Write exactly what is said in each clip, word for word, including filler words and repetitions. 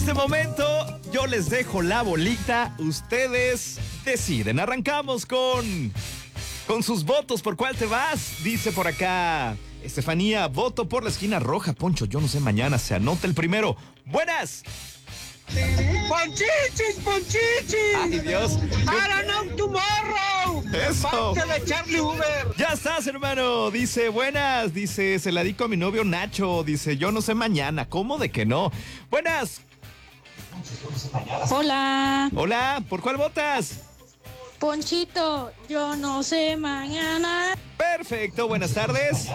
este momento yo les dejo la bolita, ustedes deciden. Arrancamos con, con sus votos. ¿Por cuál te vas? Dice por acá Estefanía, voto por la esquina roja. Poncho, yo no sé, mañana se anota el primero. ¡Buenas! ¡Ponchichis, ponchichis! ¡Ay, Dios! ¡I don't know tomorrow! ¡Eso! ¡Parte de Charlie Uber! ¡Ya estás, hermano! Dice, buenas. Dice, se la dedico a mi novio Nacho. Dice, yo no sé mañana. ¿Cómo de que no? Buenas. Hola, Hola, ¿por cuál votas? Ponchito, yo no sé mañana. Perfecto, buenas tardes.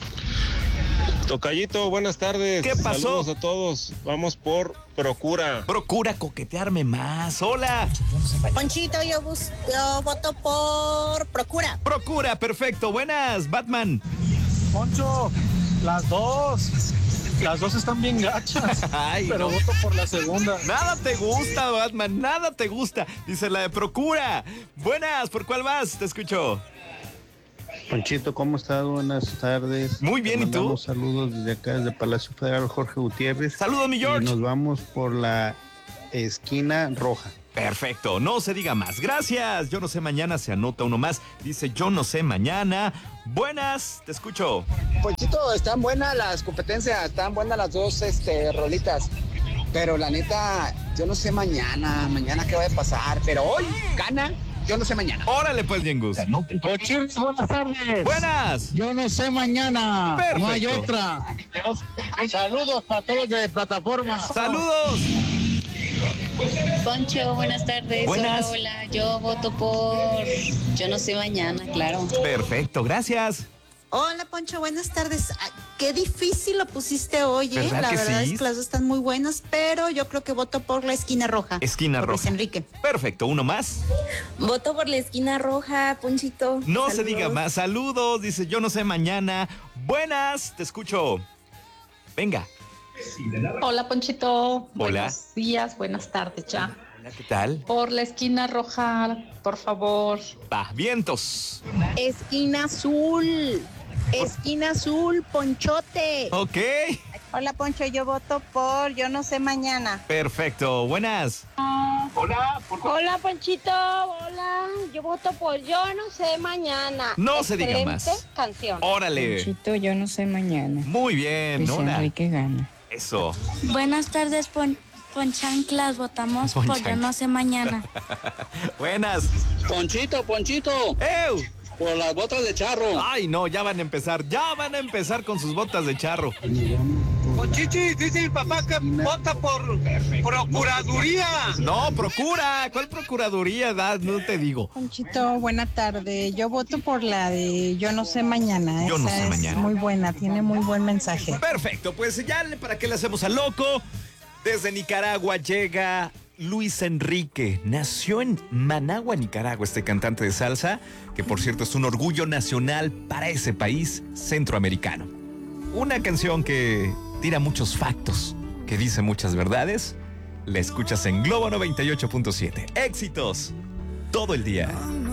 Tocayito, buenas tardes. ¿Qué pasó? Saludos a todos. Vamos por Procura. Procura coquetearme más. Hola. Ponchito, yo, bus- yo voto por Procura. Procura, perfecto. Buenas, Batman. Poncho, las dos. Las dos están bien gachas. Ay, pero no. voto por la segunda. Nada te gusta, Batman, nada te gusta. Dice la de Procura. Buenas, ¿por cuál vas? Te escucho. Ponchito, ¿cómo estás? Buenas tardes. Muy bien, Te ¿y tú? mandamos saludos desde acá, desde Palacio Federal, Jorge Gutiérrez. Saludos, mi George. Y nos vamos por la esquina roja. Perfecto, no se diga más. Gracias. Yo no sé mañana, se anota uno más. Dice, yo no sé mañana. Buenas, te escucho. Ponchito, están buenas las competencias, están buenas las dos este, rolitas. Pero la neta, yo no sé mañana, mañana qué va a pasar. Pero hoy gana, yo no sé mañana. Órale, pues, Yengus. Ponchito, buenas tardes. Buenas. Yo no sé mañana. Perfecto. No hay otra. Saludos para todos de plataforma. Saludos. Poncho, buenas tardes. Buenas. Hola, hola. Yo voto por Yo no sé mañana, claro. Perfecto, gracias. Hola, Poncho, buenas tardes. Ah, qué difícil lo pusiste hoy, ¿eh? ¿Verdad La que verdad sí? es que las dos están muy buenas, pero yo creo que voto por la esquina roja. Esquina por roja. Luis Enrique. Perfecto, uno más. Voto por la esquina roja, Ponchito. No se Saludos. diga más. Saludos, dice, yo no sé mañana. Buenas, te escucho. Venga. Hola, Ponchito. Hola. Buenos días, buenas tardes ya. Hola, ¿qué tal? Por la esquina roja, por favor. Va, vientos. Esquina azul. Esquina azul, Ponchote. Ok. Hola, Poncho, yo voto por Yo no sé mañana. Perfecto, buenas. Hola, por Hola, Ponchito. Hola. Yo voto por Yo no sé mañana. No se diga Excelente más. canción. Órale. Ponchito, yo no sé mañana. Muy bien, Luis hola. Enrique gana. Eso. Buenas tardes, Pon Ponchanclas, votamos por Ponchanclas. yo no sé mañana. Buenas. Ponchito, Ponchito, ¡Ew! por las botas de charro. Ay, no, ya van a empezar. Ya van a empezar con sus botas de charro. Ponchichis, dice mi papá que vota por Procuraduría. No, procura. ¿Cuál procuraduría? Da? No te digo. Ponchito, buena tarde. Yo voto por la de Yo no sé mañana. Yo no Esa sé es mañana. muy buena, tiene muy buen mensaje. Perfecto, pues ya le- para qué le hacemos al loco. Desde Nicaragua llega Luis Enrique. Nació en Managua, Nicaragua, este cantante de salsa, que por cierto es un orgullo nacional para ese país centroamericano. Una canción que tira muchos factos, que dice muchas verdades. La escuchas en Globo noventa y ocho punto siete. Éxitos todo el día.